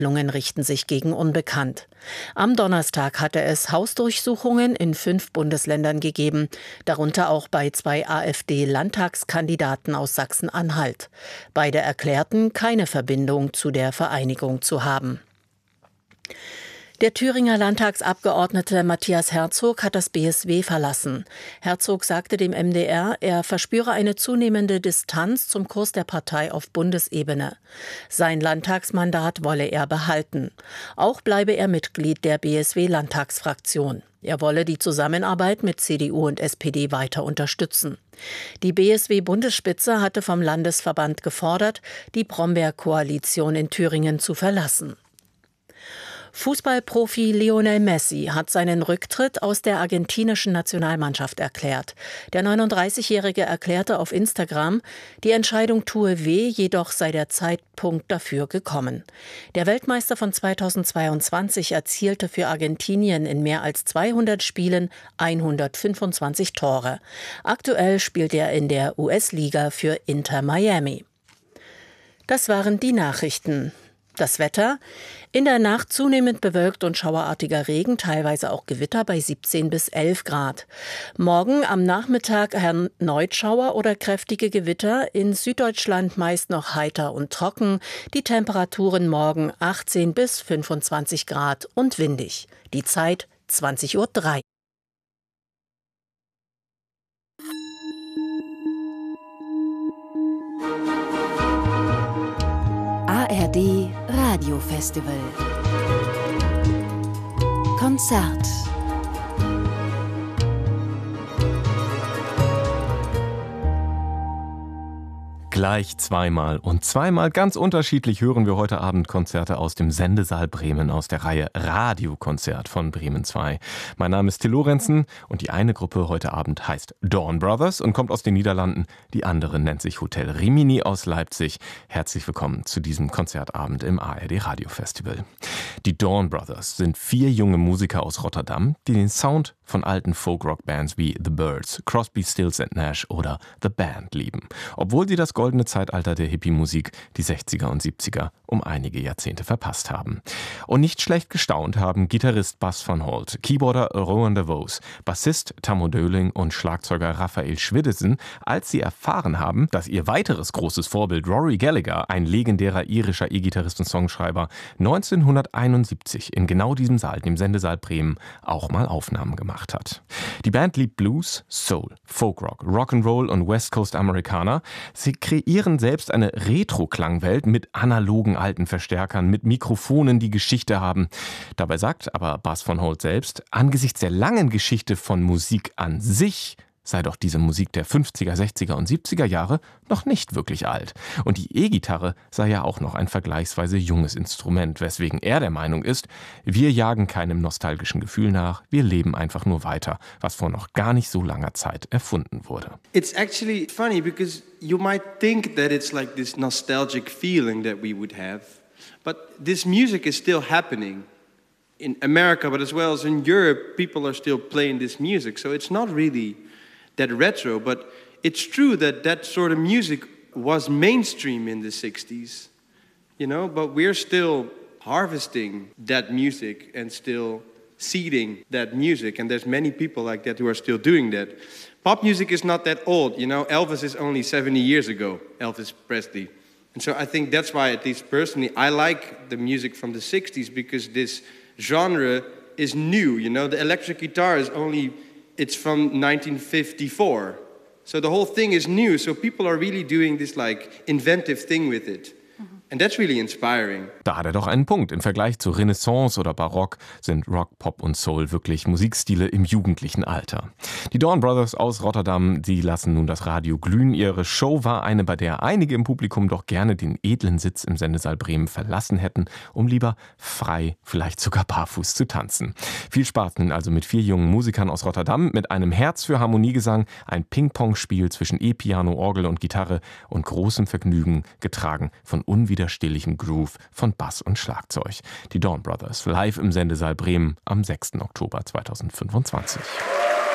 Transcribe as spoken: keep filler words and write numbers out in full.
Ermittlungen richten sich gegen Unbekannt. Am Donnerstag hatte es Hausdurchsuchungen in fünf Bundesländern gegeben, darunter auch bei zwei AfD-Landtagskandidaten aus Sachsen-Anhalt. Beide erklärten, keine Verbindung zu der Vereinigung zu haben. Der Thüringer Landtagsabgeordnete Matthias Herzog hat das B S W verlassen. Herzog sagte dem M D R, er verspüre eine zunehmende Distanz zum Kurs der Partei auf Bundesebene. Sein Landtagsmandat wolle er behalten. Auch bleibe er Mitglied der B S W-Landtagsfraktion. Er wolle die Zusammenarbeit mit C D U und S P D weiter unterstützen. Die B S W-Bundesspitze hatte vom Landesverband gefordert, die Brombeer-Koalition in Thüringen zu verlassen. Fußballprofi Lionel Messi hat seinen Rücktritt aus der argentinischen Nationalmannschaft erklärt. Der neununddreißigjährige erklärte auf Instagram, die Entscheidung tue weh, jedoch sei der Zeitpunkt dafür gekommen. Der Weltmeister von zweitausendzweiundzwanzig erzielte für Argentinien in mehr als zweihundert Spielen hundertfünfundzwanzig Tore. Aktuell spielt er in der U S-Liga für Inter Miami. Das waren die Nachrichten. Das Wetter: In der Nacht zunehmend bewölkt und schauerartiger Regen, teilweise auch Gewitter bei siebzehn bis elf Grad. Morgen am Nachmittag erneut Schauer oder kräftige Gewitter, in Süddeutschland meist noch heiter und trocken. Die Temperaturen morgen achtzehn bis fünfundzwanzig Grad und windig. Die Zeit zwanzig Uhr drei. A R D Radiofestival Konzert. Gleich zweimal und zweimal ganz unterschiedlich hören wir heute Abend Konzerte aus dem Sendesaal Bremen aus der Reihe Radiokonzert von Bremen zwei. Mein Name ist Till Lorenzen und die eine Gruppe heute Abend heißt Dawn Brothers und kommt aus den Niederlanden. Die andere nennt sich Hotel Rimini aus Leipzig. Herzlich willkommen zu diesem Konzertabend im A R D Radiofestival. Die Dawn Brothers sind vier junge Musiker aus Rotterdam, die den Sound von alten Folk-Rock-Bands wie The Byrds, Crosby, Stills and Nash oder The Band lieben. Obwohl sie das goldene Zeitalter der Hippie-Musik, die sechziger und siebziger, um einige Jahrzehnte verpasst haben. Und nicht schlecht gestaunt haben Gitarrist Bas van Holt, Keyboarder Rowan de Vos, Bassist Tammo Döling und Schlagzeuger Raphael Schwiddesen, als sie erfahren haben, dass ihr weiteres großes Vorbild Rory Gallagher, ein legendärer irischer E-Gitarrist und Songschreiber, neunzehnhunderteinundsiebzig in genau diesem Saal, dem Sendesaal Bremen, auch mal Aufnahmen gemacht hat. Die Band liebt Blues, Soul, Folkrock, Rock'n'Roll und West Coast Amerikaner. Sie kreieren selbst eine Retro-Klangwelt mit analogen alten Verstärkern, mit Mikrofonen, die Geschichte haben. Dabei sagt aber Bas van Holt selbst, angesichts der langen Geschichte von Musik an sich sei doch diese Musik der fünfziger, sechziger und siebziger Jahre noch nicht wirklich alt. Und die E-Gitarre sei ja auch noch ein vergleichsweise junges Instrument, weswegen er der Meinung ist, wir jagen keinem nostalgischen Gefühl nach, wir leben einfach nur weiter, was vor noch gar nicht so langer Zeit erfunden wurde. It's actually funny because you might think that it's like this nostalgic feeling that we would have, but this music is still happening. In America, but as well as in Europe, people are still playing this music, so it's not really that retro, but it's true that that sort of music was mainstream in the sixties, you know, but we're still harvesting that music and still seeding that music, and there's many people like that who are still doing that. Pop music is not that old, you know, Elvis is only seventy years ago, Elvis Presley. And so I think that's why, at least personally, I like the music from the sixties, because this genre is new, you know, the electric guitar is only it's from nineteen fifty-four. So the whole thing is new. So people are really doing this like inventive thing with it. And that's really inspiring. Da hat er doch einen Punkt. Im Vergleich zu Renaissance oder Barock sind Rock, Pop und Soul wirklich Musikstile im jugendlichen Alter. Die Dawn Brothers aus Rotterdam, die lassen nun das Radio glühen. Ihre Show war eine, bei der einige im Publikum doch gerne den edlen Sitz im Sendesaal Bremen verlassen hätten, um lieber frei, vielleicht sogar barfuß zu tanzen. Viel Spaß nun also mit vier jungen Musikern aus Rotterdam, mit einem Herz für Harmoniegesang, ein Ping-Pong-Spiel zwischen E-Piano, Orgel und Gitarre und großem Vergnügen, getragen von unwiderstehlichem Groove von Bass und Schlagzeug. Die Dawn Brothers live im Sendesaal Bremen am sechsten Oktober zweitausendfünfundzwanzig.